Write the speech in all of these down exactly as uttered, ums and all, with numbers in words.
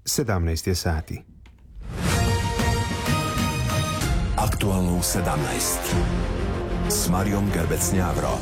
sedamnaest je sati. Aktualno u sedamnaest s Marijom Gerbec-Njavro.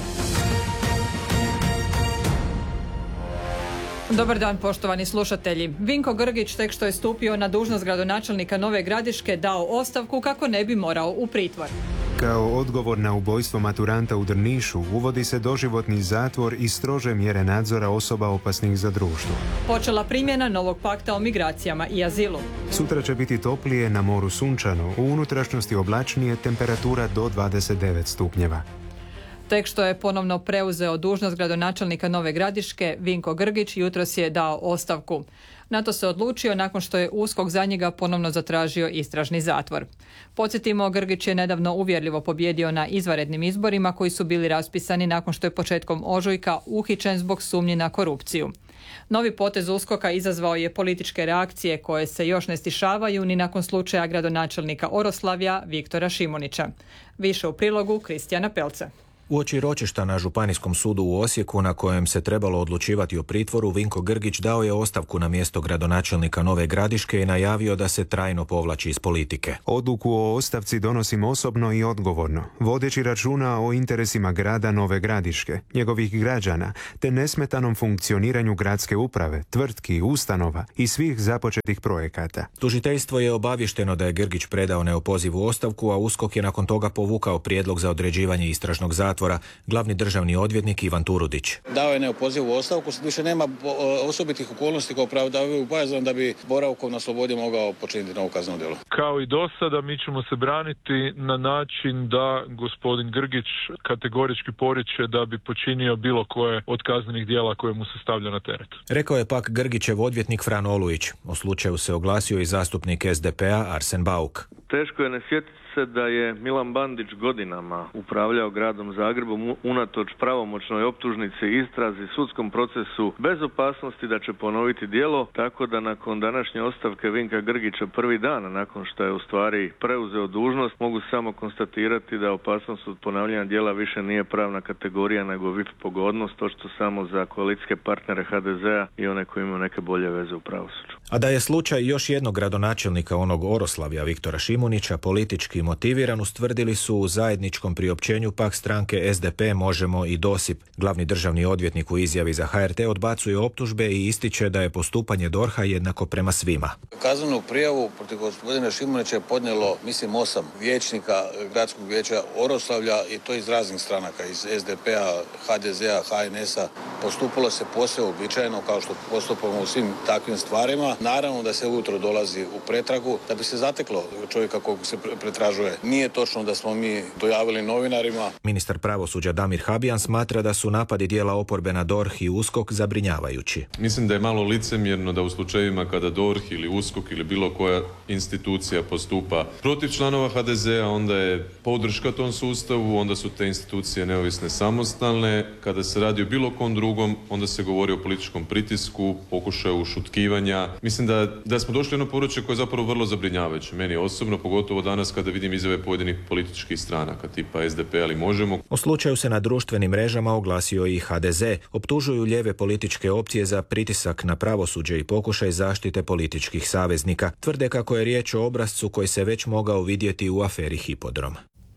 Dobar dan, poštovani slušatelji. Vinko Grgić, tek što je stupio na dužnost gradonačelnika Nove Gradiške, dao ostavku kako ne bi morao u pritvor. Kao odgovor na ubojstvo maturanta u Drnišu uvodi se doživotni zatvor i strože mjere nadzora osoba opasnih za društvo. Počela primjena novog pakta o migracijama i azilu. Sutra će biti toplije, na moru sunčano, u unutrašnjosti oblačnije, temperatura do dvadeset devet stupnjeva. Tek što je ponovno preuzeo dužnost gradonačelnika Nove Gradiške, Vinko Grgić jutros je dao ostavku. Na to se odlučio nakon što je USKOK za njega ponovno zatražio istražni zatvor. Podsjetimo, Grgić je nedavno uvjerljivo pobjedio na izvanrednim izborima koji su bili raspisani nakon što je početkom ožujka uhićen zbog sumnji na korupciju. Novi potez USKOK-a izazvao je političke reakcije koje se još ne stišavaju ni nakon slučaja gradonačelnika Oroslavlja Viktora Šimunića. Više u prilogu Kristijana Pelce. Uoči ročišta na Županijskom sudu u Osijeku na kojem se trebalo odlučivati o pritvoru, Vinko Grgić dao je ostavku na mjesto gradonačelnika Nove Gradiške i najavio da se trajno povlači iz politike. Odluku o ostavci donosim osobno i odgovorno, vodeći računa o interesima grada Nove Gradiške, njegovih građana, te nesmetanom funkcioniranju gradske uprave, tvrtki, ustanova i svih započetih projekata. Tužiteljstvo je obavješteno da je Grgić predao neopozivu ostavku, a USKOK je nakon toga povukao prijedlog za određivanje istražnog zatvora. Glavni državni odvjetnik Ivan Turudić. Dao je neopozivu ostavku, više nema osobitih okolnosti kao opravdavaju bojazan da bi boravkom na slobodi mogao počiniti novo kazneno djelo. Kao i do sada, mi ćemo se braniti na način da gospodin Grgić kategorički poriče da bi počinio bilo koje od kaznenih djela koje mu se stavlja na teret. Rekao je pak Grgićev odvjetnik Fran Olujić. O slučaju se oglasio i zastupnik es de pe a Arsen Bauk. Teško je ne sjetiti se da je Milan Bandić godinama upravljao gradom Zagrebom unatoč pravomoćnoj optužnici, istrazi, sudskom procesu bez opasnosti da će ponoviti djelo, tako da nakon današnje ostavke Vinka Grgića prvi dan nakon što je u stvari preuzeo dužnost, mogu samo konstatirati da opasnost od ponavljanja djela više nije pravna kategorija nego V I P pogodnost, to što samo za koalicijske partnere ha de zea i one koji imaju neke bolje veze u pravosuđu. A da je slučaj još jednog gradonačelnika onog Oroslavlja Viktora Šimunića politički motiviran, ustvrdili su u zajedničkom priopćenju pak stranke es de pe, Možemo i Dosip. Glavni državni odvjetnik u izjavi za ha er te odbacuje optužbe i ističe da je postupanje dorha jednako prema svima. Kaznenu prijavu protiv gospodina Šimunića je podnijelo, mislim, osam vijećnika gradskog vijeća Oroslavlja i to iz raznih stranaka, iz es de pe a, ha de zea, ha en es a. Postupalo se posve uobičajeno kao što postupamo u svim takvim stvarima. Naravno da se ujutro dolazi u pretragu da bi se zateklo čovjeka kog se pretražuje. Nije točno da smo mi dojavili novinarima. Ministar pravosuđa Damir Habijan smatra da su napadi dijela oporbe na dorh i USKOK zabrinjavajući. Mislim da je malo licemjerno da u slučajevima kada dorh ili USKOK ili bilo koja institucija postupa protiv članova ha de zea, onda je podrška tom sustavu, onda su te institucije neovisne, samostalne. Kada se radi o bilo kom drugom, onda se govori o političkom pritisku, pokušaju ušutkivanja. Mislim da, da smo došli jedno područje koje je zapravo vrlo zabrinjavajuće. Meni osobno, pogotovo danas kada vidim izjave pojedinih političkih stranaka tipa es de pe ali Možemo. O slučaju se na društvenim mrežama oglasio i ha de ze. Optužuju lijeve političke opcije za pritisak na pravosuđe i pokušaj zaštite političkih saveznika. Tvrde kako je riječ o obrascu koji se već mogao vidjeti u aferi Hipodrom.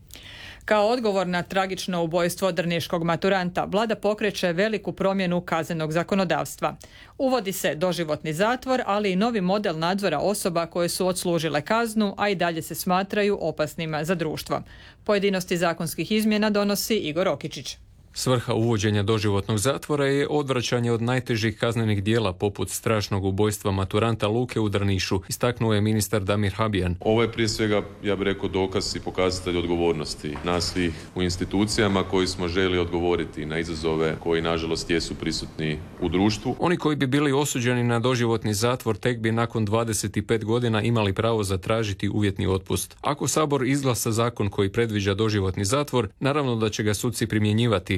Kao odgovor na tragično ubojstvo drniškog maturanta, vlada pokreće veliku promjenu kaznenog zakonodavstva. Uvodi se doživotni zatvor, ali i novi model nadzora osoba koje su odslužile kaznu, a i dalje se smatraju opasnima za društvo. Pojedinosti zakonskih izmjena donosi Igor Okičić. Svrha uvođenja doživotnog zatvora je odvraćanje od najtežih kaznenih djela poput strašnog ubojstva maturanta Luke u Drnišu, istaknuo je ministar Damir Habijan. Ovo je prije svega, ja bih rekao, dokaz i pokazatelj odgovornosti nas svih u institucijama koji smo želi odgovoriti na izazove koji nažalost jesu prisutni u društvu. Oni koji bi bili osuđeni na doživotni zatvor tek bi nakon dvadeset pet godina imali pravo zatražiti uvjetni otpust. Ako Sabor izglasa zakon koji predviđa doživotni zatvor, naravno da će ga suci primjenjivati,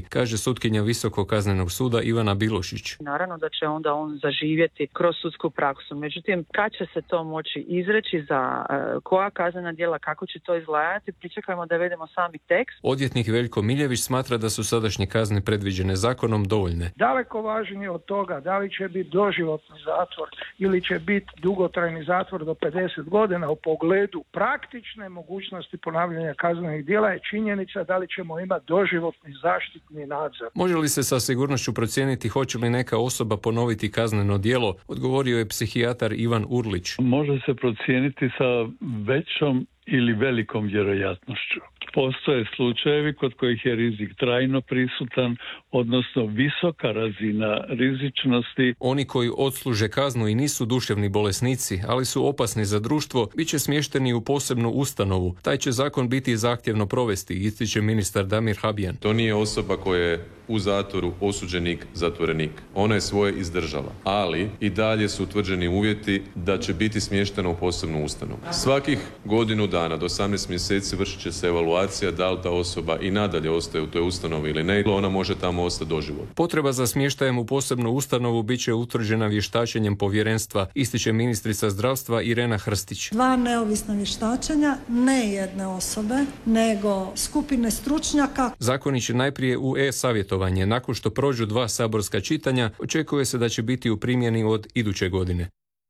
kaže sutkinja Visokog kaznenog suda Ivana Bilošić. Naravno da će onda on zaživjeti kroz sudsku praksu. Međutim, kad će se to moći izreći, za uh, koja kaznena djela, kako će to izgledati, pričekajmo da vidimo sami tekst. Odvjetnik Veljko Miljević smatra da su sadašnje kazne predviđene zakonom dovoljne. Daleko važnije od toga da li će biti doživotni zatvor ili će biti dugotrajni zatvor do pedeset godina u pogledu praktične mogućnosti ponavljanja kaznenih djela je činjenica da li ćemo imati doživotni zaštitni nadzor. Može li se sa sigurnošću procijeniti hoće li neka osoba ponoviti kazneno djelo, odgovorio je psihijatar Ivan Urlić. Može se procijeniti sa većom ili velikom vjerojatnošću. Postoje slučajevi kod kojih je rizik trajno prisutan, odnosno visoka razina rizičnosti. Oni koji odsluže kaznu i nisu duševni bolesnici, ali su opasni za društvo, bit će smješteni u posebnu ustanovu. Taj će zakon biti zahtjevno provesti, ističe ministar Damir Habjan. To nije osoba koja je u zatvoru osuđenik, zatvorenik. Ona je svoje izdržala, ali i dalje su utvrđeni uvjeti da će biti smještena u posebnu ustanovu. Svakih godinu dana do osamnaest mjeseci vršit će se evaluacija da li ta osoba i nadalje ostaje u toj ustanovi ili ne, ona može tamo ostati doživotno. Potreba za smještajem u posebnu ustanovu bit će utvrđena vještačenjem povjerenstva, ističe ministrica zdravstva Irena Hrstić. Dva neovisna vještačenja, ne jedne osobe, nego skupine stručnjaka. Zakoni će najprije u e-savjetovanje. Nakon što prođu dva saborska čitanja, očekuje se da će biti u primjeni od iduće godine.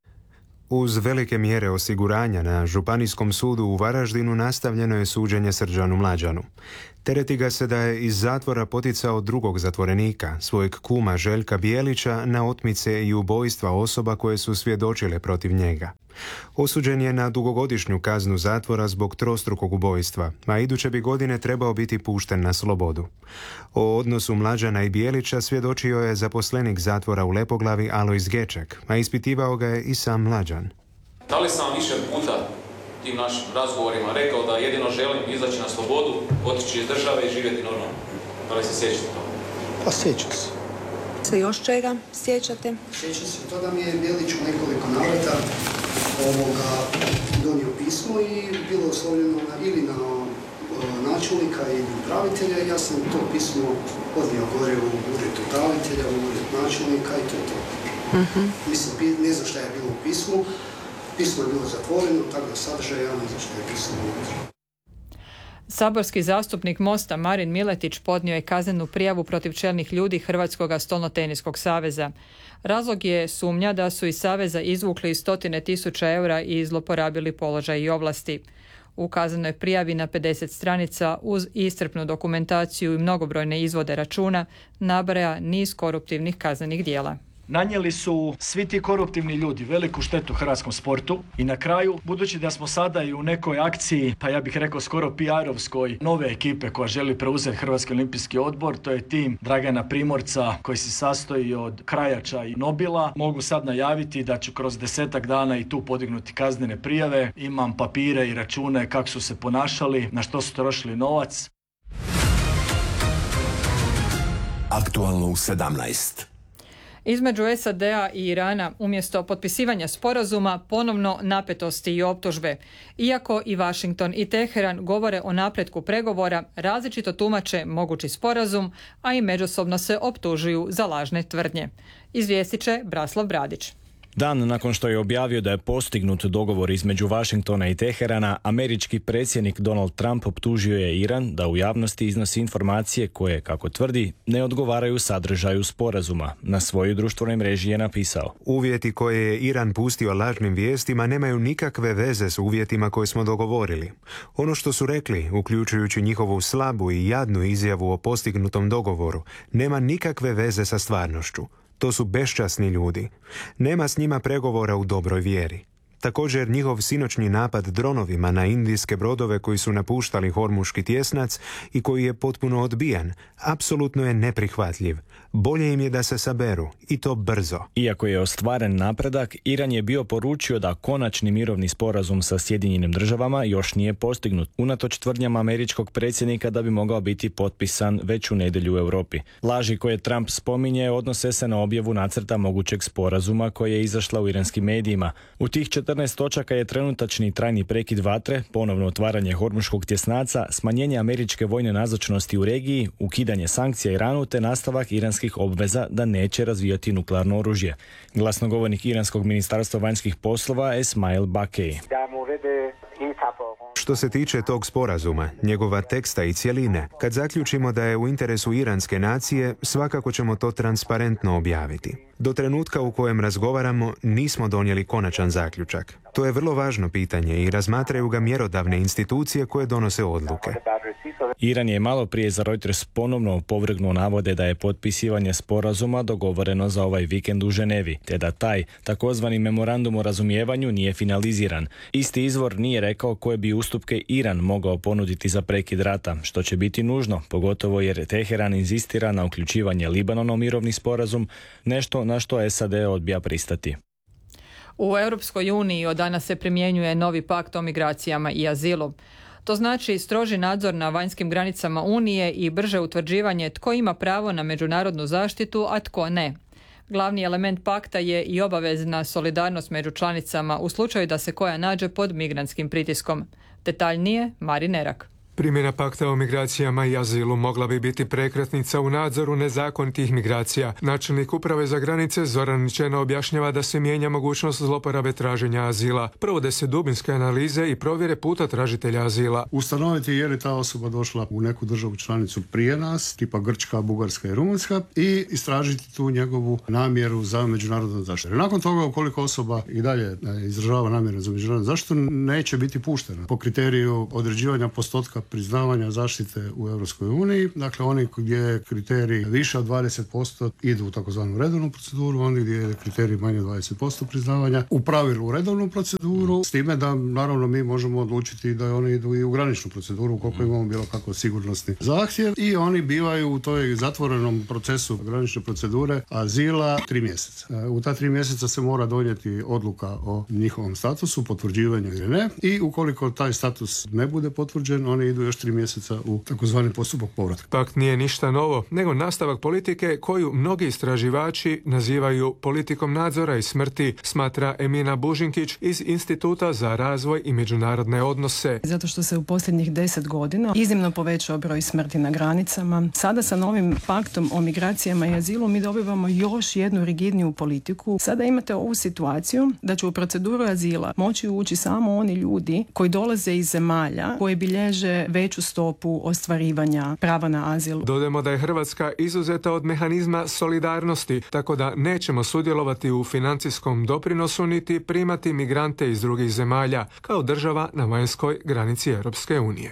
Uz velike mjere osiguranja na Županijskom sudu u Varaždinu nastavljeno je suđenje Srđanu Mlađanu. Tereti ga se da je iz zatvora poticao drugog zatvorenika, svojeg kuma Željka Bijelića, na otmice i ubojstva osoba koje su svjedočile protiv njega. Osuđen je na dugogodišnju kaznu zatvora zbog trostrukog ubojstva, a iduće bi godine trebao biti pušten na slobodu. O odnosu Mlađana i Bijelića svjedočio je zaposlenik zatvora u Lepoglavi Alojz Geček, a ispitivao ga je i sam Mlađan. Da li sam više puta tim našim razgovorima rekao da jedino želim izaći na slobodu, otići iz države i živjeti normalno? Da li se sjećate toga? Pa sjećam se. Se još čega sjećate? Sjećam se to da mi je Bijelić u nekoliko navrata ovoga donio pismo i bilo oslovljeno ili na načelnika ili upravitelja. Ja sam to pismo odnio gore u ured upravitelja, u ured načelnika i to je to. Uh-huh. Mislim, ne znam šta je bilo u pismu. Pismo je bilo zatvoreno, tako da sadržaj, ja ne znam šta je pismo unutra. Saborski zastupnik Mosta Marin Miletić podnio je kaznenu prijavu protiv čelnih ljudi Hrvatskog stolnoteniskog saveza. Razlog je sumnja da su iz saveza izvukli stotine tisuća eura i zloporabili položaj i ovlasti. U kaznenoj prijavi na pedeset stranica uz iscrpnu dokumentaciju i mnogobrojne izvode računa nabraja niz koruptivnih kaznenih djela. Nanijeli su svi ti koruptivni ljudi veliku štetu hrvatskom sportu i na kraju, budući da smo sada i u nekoj akciji, pa ja bih rekao skoro P R-ovskoj, nove ekipe koja želi preuzeti Hrvatski olimpijski odbor, to je tim Dragana Primorca koji se sastoji od Krajača i Nobila. Mogu sad najaviti da ću kroz desetak dana i tu podignuti kaznene prijave. Imam papire i račune kako su se ponašali, na što su trošili novac. Aktualno u sedamnaest. Između S A D-a i Irana umjesto potpisivanja sporazuma ponovno napetosti i optužbe. Iako i Washington i Teheran govore o napretku pregovora, različito tumače mogući sporazum, a i međusobno se optužuju za lažne tvrdnje. Izvijestit će Braslav Bradić. Dan nakon što je objavio da je postignut dogovor između Washingtona i Teherana, američki predsjednik Donald Trump optužio je Iran da u javnosti iznosi informacije koje, kako tvrdi, ne odgovaraju sadržaju sporazuma. Na svojoj društvenoj mreži je napisao: Uvjeti koje je Iran pustio lažnim vijestima nemaju nikakve veze s uvjetima koje smo dogovorili. Ono što su rekli, uključujući njihovu slabu i jadnu izjavu o postignutom dogovoru, nema nikakve veze sa stvarnošću. To su beščasni ljudi. Nema s njima pregovora u dobroj vjeri. Također njihov sinoćni napad dronovima na indijske brodove koji su napuštali Hormuški tjesnac i koji je potpuno odbijan, apsolutno je neprihvatljiv. Bolje im je da se saberu, i to brzo. Iako je ostvaren napredak, Iran je bio poručio da konačni mirovni sporazum sa Sjedinjenim državama još nije postignut, unatoč tvrdnjama američkog predsjednika da bi mogao biti potpisan već u nedjelju u Europi. Laži koje Trump spominje odnose se na objavu nacrta mogućeg sporazuma koje je izašla u iranskim medijima. U tih četrnaest četrnaest točaka je trenutačni trajni prekid vatre, ponovno otvaranje hormuškog tjesnaca, smanjenje američke vojne nazočnosti u regiji, ukidanje sankcija Iranu te nastavak iranskih obveza da neće razvijati nuklearno oružje. Glasnogovornik iranskog ministarstva vanjskih poslova Esmail Bakej. Što se tiče tog sporazuma, njegova teksta i cjeline, kad zaključimo da je u interesu iranske nacije, svakako ćemo to transparentno objaviti. Do trenutka u kojem razgovaramo, nismo donijeli konačan zaključak. To je vrlo važno pitanje i razmatraju ga mjerodavne institucije koje donose odluke. Iran je malo prije za Reuters ponovno opovrgnuo navode da je potpisivanje sporazuma dogovoreno za ovaj vikend u Ženevi, te da taj takozvani memorandum o razumijevanju nije finaliziran. Isti izvor nije rekao koje bi ustupke Iran mogao ponuditi za prekid rata, što će biti nužno, pogotovo jer Teheran inzistira na uključivanje Libanona u mirovni sporazum, nešto na što S A D odbija pristati. U Europskoj uniji od danas se primjenjuje novi pakt o migracijama i azilu. To znači stroži nadzor na vanjskim granicama Unije i brže utvrđivanje tko ima pravo na međunarodnu zaštitu, a tko ne. Glavni element pakta je i obavezna solidarnost među članicama u slučaju da se koja nađe pod migrantskim pritiskom. Detaljnije, Marin Erak. Primjena pakta o migracijama i azilu mogla bi biti prekretnica u nadzoru nezakonitih migracija. Načelnik uprave za granice Zoran Ničena objašnjava da se mijenja mogućnost zloporabe traženja azila. Provode se dubinske analize i provjere puta tražitelja azila. Ustanoviti je li ta osoba došla u neku državu članicu prije nas, tipa Grčka, Bugarska i Rumunjska, i istražiti tu njegovu namjeru za međunarodnu zaštitu. Nakon toga, ukoliko osoba i dalje izražava namjeru za međunarodnu zaštitu, neće biti puštena po kriteriju određivanja postotka priznavanja zaštite u Europskoj uniji. Dakle, oni gdje je kriterij više od dvadeset posto idu u takozvanu redovnu proceduru, oni gdje je kriterij manje od dvadeset posto priznavanja u pravilu u redovnu proceduru, s time da naravno mi možemo odlučiti da oni idu i u graničnu proceduru ukoliko imamo bilo kako sigurnosni zahtjev, i oni bivaju u toj zatvorenom procesu granične procedure azila tri mjeseca. U ta tri mjeseca se mora donijeti odluka o njihovom statusu, potvrđivanju ili ne, i ukoliko taj status ne bude potvrđen, oni idu još tri mjeseca u takozvani postupak povratka. Pakt nije ništa novo, nego nastavak politike koju mnogi istraživači nazivaju politikom nadzora i smrti, smatra Emina Bužinkić iz Instituta za razvoj i međunarodne odnose. Zato što se u posljednjih deset godina iznimno povećao broj smrti na granicama. Sada sa novim paktom o migracijama i azilu mi dobivamo još jednu rigidniju politiku. Sada imate ovu situaciju da će u proceduru azila moći ući samo oni ljudi koji dolaze iz zemalja koji bilježe veću stopu ostvarivanja prava na azil. Dodajmo da je Hrvatska izuzeta od mehanizma solidarnosti, tako da nećemo sudjelovati u financijskom doprinosu niti primati migrante iz drugih zemalja kao država na vanjskoj granici Europske unije.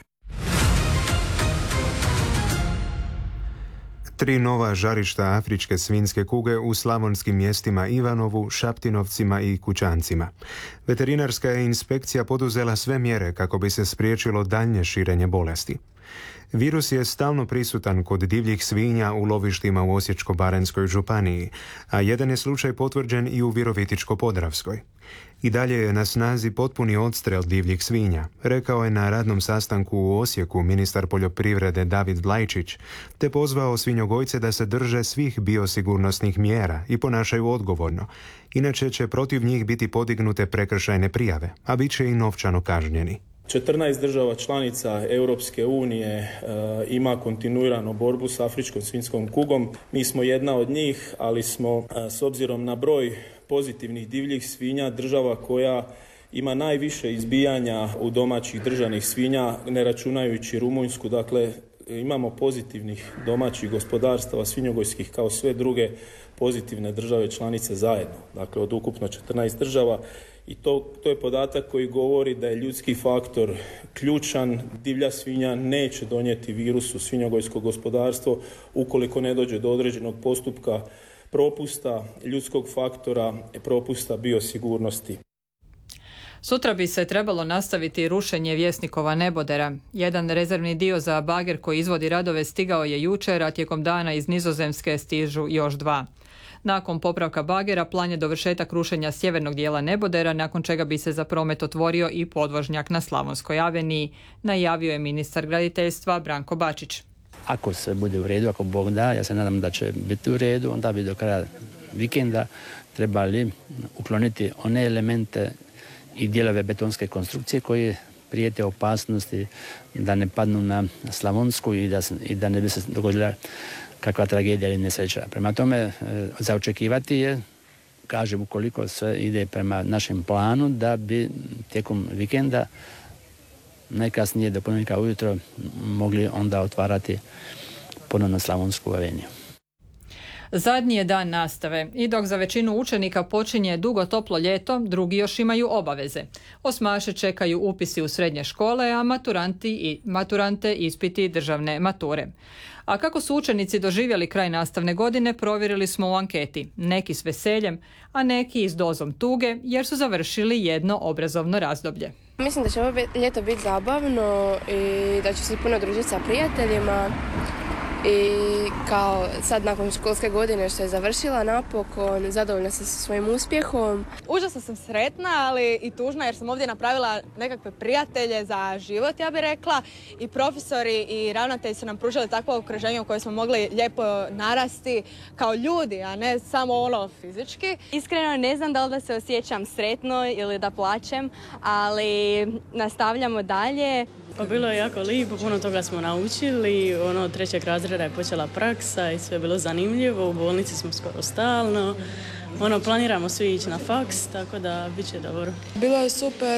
Tri nova žarišta afričke svinjske kuge u slavonskim mjestima Ivanovu, Šaptinovcima i Kućancima. Veterinarska je inspekcija poduzela sve mjere kako bi se spriječilo daljnje širenje bolesti. Virus je stalno prisutan kod divljih svinja u lovištima u Osječko-baranjskoj županiji, a jedan je slučaj potvrđen i u Virovitičko-podravskoj. I dalje je na snazi potpuni odstrel divljih svinja, rekao je na radnom sastanku u Osijeku ministar poljoprivrede David Vlajčić, te pozvao svinjogojce da se drže svih biosigurnosnih mjera i ponašaju odgovorno, inače će protiv njih biti podignute prekršajne prijave, a bit će i novčano kažnjeni. četrnaest država članica Europske unije e, ima kontinuirano borbu s afričkom svinjskom kugom. Mi smo jedna od njih, ali smo e, s obzirom na broj pozitivnih divljih svinja država koja ima najviše izbijanja u domaćih držanih svinja, ne računajući Rumunjsku. Dakle, imamo pozitivnih domaćih gospodarstava svinjogojskih kao sve druge pozitivne države članice zajedno. Dakle, od ukupno četrnaest država. I to, to je podatak koji govori da je ljudski faktor ključan. Divlja svinja neće donijeti virus u svinjogojsko gospodarstvo ukoliko ne dođe do određenog postupka propusta ljudskog faktora, propusta biosigurnosti. Sutra bi se trebalo nastaviti rušenje Vjesnikova nebodera. Jedan rezervni dio za bager koji izvodi radove stigao je jučer, a tijekom dana iz Nizozemske stižu još dva. Nakon popravka bagera plan je dovršetak rušenja sjevernog dijela nebodera, nakon čega bi se za promet otvorio i podvožnjak na Slavonskoj aveniji, najavio je ministar graditeljstva Branko Bačić. Ako se bude u redu, ako Bog da, ja se nadam da će biti u redu, onda bi do kraja vikenda trebali ukloniti one elemente i dijelove betonske konstrukcije koje prijete opasnosti da ne padnu na Slavonsku i da, i da ne bi se dogodila kakva tragedija ili nesreća. Prema tome, za očekivati je, kažem, ukoliko sve ide prema našem planu, da bi tijekom vikenda najkasnije do ponedjeljka ujutro mogli onda otvarati ponovno Slavonsku aveniju. Zadnji je dan nastave i dok za većinu učenika počinje dugo toplo ljeto, drugi još imaju obaveze. Osmaše čekaju upisi u srednje škole, a maturanti i maturante ispiti državne mature. A kako su učenici doživjeli kraj nastavne godine, provjerili smo u anketi. Neki s veseljem, a neki i s dozom tuge, jer su završili jedno obrazovno razdoblje. Mislim da će ovo ljeto biti zabavno i da ću se puno družiti sa prijateljima. I kao sad nakon školske godine što je završila napokon, zadovoljna sam sa svojim uspjehom. Užasno sam sretna, ali i tužna jer sam ovdje napravila nekakve prijatelje za život, ja bih rekla. I profesori i ravnatelji su nam pružili takvo okruženje u koje smo mogli lijepo narasti kao ljudi, a ne samo ono fizički. Iskreno ne znam da li da se osjećam sretno ili da plačem, ali nastavljamo dalje. Pa bilo je jako lijepo, puno toga smo naučili, ono od trećeg razreda je počela praksa i sve je bilo zanimljivo, u bolnici smo skoro stalno, ono planiramo svi ići na faks, tako da bit će dobro. Bilo je super,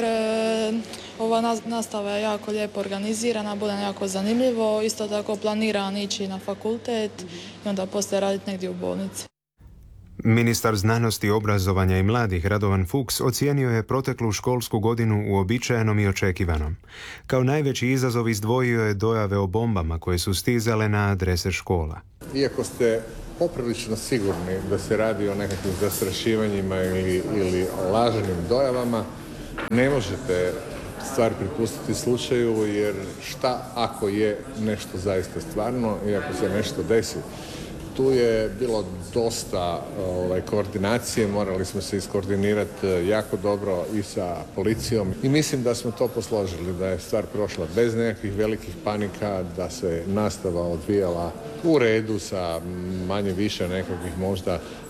ova nastava je jako lijepo organizirana, bude jako zanimljivo, isto tako planiram ići na fakultet i onda poslije raditi negdje u bolnici. Ministar znanosti, obrazovanja i mladih Radovan Fuchs ocijenio je proteklu školsku godinu uobičajenom i očekivanom. Kao najveći izazov izdvojio je dojave o bombama koje su stizale na adrese škola. Iako ste poprilično sigurni da se radi o nekakvim zastrašivanjima ili, ili lažnim dojavama, ne možete stvar pripustiti slučaju, jer šta ako je nešto zaista stvarno i ako se nešto desi. Tu je bilo dosta ovaj, koordinacije, morali smo se iskoordinirati jako dobro i sa policijom i mislim da smo to posložili, da je stvar prošla bez nekakvih velikih panika, da se nastava odvijala u redu sa manje više nekakvih možda